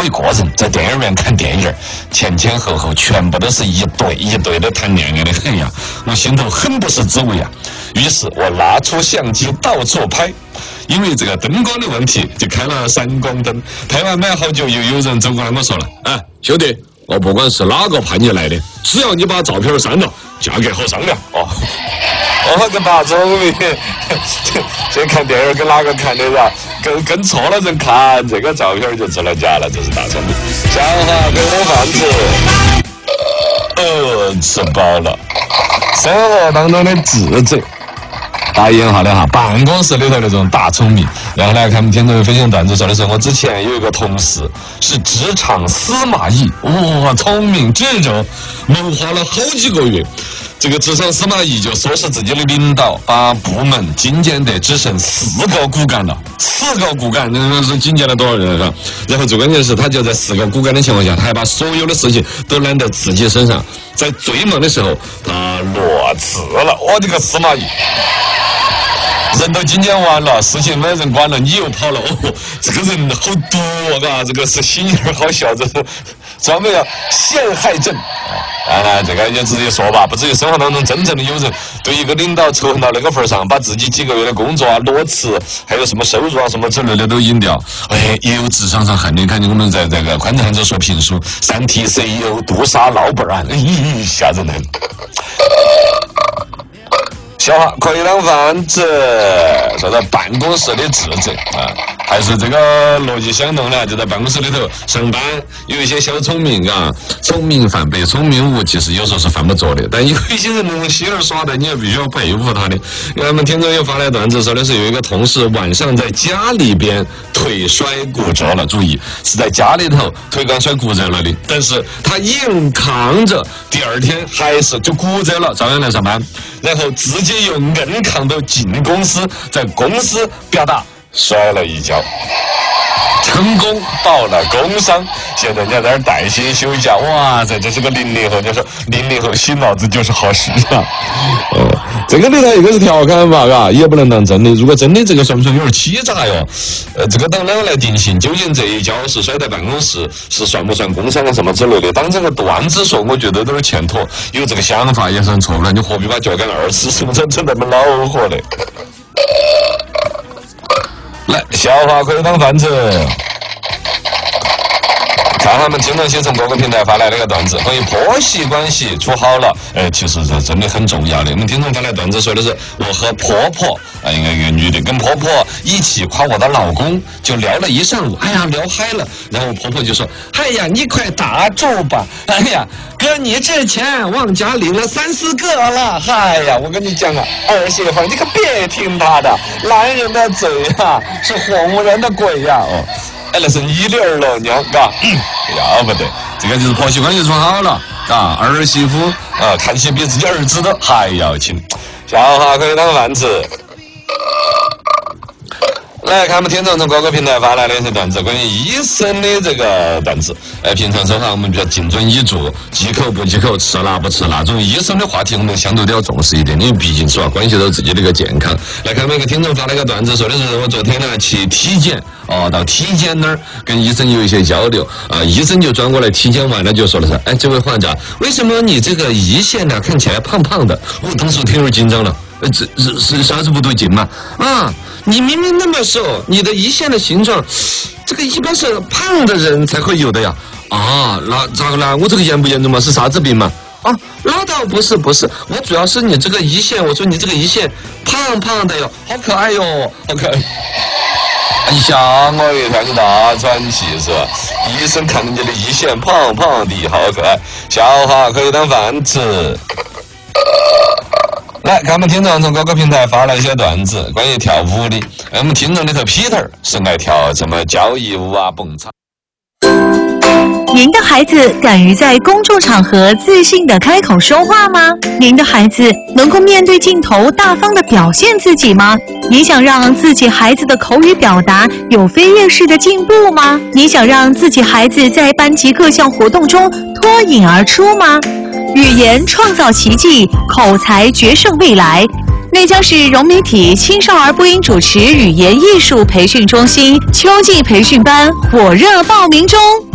一个人在电影院看电影，前前后后全部都是一对一对的谈恋爱的很呀，我心头很不是滋味啊。于是我拿出相机到处拍，因为这个灯光的问题，就开了闪光灯。拍完没好久，又有人走过来跟我说了：“哎，兄弟，我不管是哪个派你来的，只要你把照片删了，价格好商量哦。”我跟大聪明，这看电影跟哪个看的呀？跟错了人看，这个照片就做了假了，这是大聪明。小华给我饭吃，吃饱了。生活当中的智者。打引号的哈，办公室里头那种大聪明。然后呢，看我们听众分享段子说的是，我之前有一个同事是职场司马懿，哇，聪明智者，谋划了好几个月。这个职场司马懿就说是自己的领导把部门精简得只剩4个骨干了，4个骨干，那是精简了多少人啊？然后最关键是，他就在4个骨干的情况下，他还把所有的事情都揽在自己身上。在最忙的时候，他裸辞了。我这个司马懿！人都精简完了，事情没人管了，你又跑了，哦，这个人好毒啊！这个是心眼好小，这是专门要陷害症。当然，这个就直接说吧，不至于生活当中真正的有人对一个领导仇恨到那个份上，把自己几个月的工作啊、裸辞，还有什么收入啊、什么之类的都引掉。哎，也有职场上恨的，看见我们在这个宽谈着说评书，3T CEO 毒杀老本案，吓人很。小华可以当饭子，说到办公室的智者啊，还是这个逻辑相同的，就在办公室里头上班，有一些小聪明啊，聪明反被聪明误，其实有时候是犯不着的。但有一些人那种稀儿耍的，你也必须要佩服他的。我们听众又发来段子，说的是有一个同事晚上在家里边腿摔骨折了，注意是在家里头腿刚摔骨折了的，但是他硬扛着，第二天还是就骨折了，照样来上班，然后直接用硬扛都进公司，在公司表达摔了一跤，成功报了工伤。现在人家在那儿带薪休假，哇塞，这是个00后，你说00后洗脑子就是好事啊。这个里头一个是调侃吧，嘎，也不能当真的。如果真的这个算不算有点欺诈哟？这个当然来定性，究竟这一跤是摔在办公室，是算不算工伤啊什么之类的？当这个段子说，我觉得有点欠妥。有这个想法也算错了，你何必把脚杆2次什么整那么恼火嘞？来，小华可以当饭子。看他们听众先从各个平台发来那个段子，关于婆媳关系处好了，其实这真的很重要的。我们听众发来段子说的是，我和婆婆，应该一个女的跟婆婆一起夸我的老公，就聊了一上午，哎呀聊嗨了，然后婆婆就说，哎呀你快打住吧，哎呀哥你这钱往家领了3、4个了，哎呀我跟你讲啊，儿媳妇你可别听他的，男人的嘴啊是哄人的鬼呀，哦。哎，那是你的儿了娘，嘎，要不得，这个就是婆媳关系处好了，嘎，儿媳妇啊，看起比自己儿子的还要亲。小华可以当饭吃。来看我们听众从各个平台发来的一些段子，关于医生的这个段子。平常说话我们比较谨遵医嘱，忌口不忌口，吃辣不吃辣。这种医生的话题我们相对都要重视一点，因为毕竟是吧，关系到自己的一个健康。来看每个听众发了一个段子，说的是我昨天呢去体检，到体检那儿跟医生有一些交流，医生就转过来体检完了就说了是，哎，这位患者，为什么你这个胰腺呢看起来胖胖的？我当时挺有点紧张了。这是啥子不对劲嘛？啊，你明明那么瘦，你的胰腺的形状，这个一般是胖的人才会有的呀。啊，那咋个了？我这个严不严重嘛？是啥子病嘛？啊，那倒不是，我主要是你这个胰腺，我说你这个胰腺胖胖的哟，好可爱哟，好可爱。吓我一跳，你大喘气是吧？医生看着你的胰腺胖胖的，好可爱。笑话可以当饭吃。来看我们听众从各个平台发了一些段子，关于跳舞的。我们听众里头 Peter 是爱跳什么交谊舞啊、蹦操。 您的孩子敢于在公众场合自信地开口说话吗？您的孩子能够面对镜头大方地表现自己吗？你想让自己孩子的口语表达有飞跃式的进步吗？你想让自己孩子在班级各项活动中脱颖而出吗？语言创造奇迹，口才决胜未来。内江市融媒体青少儿播音主持语言艺术培训中心秋季培训班火热报名中。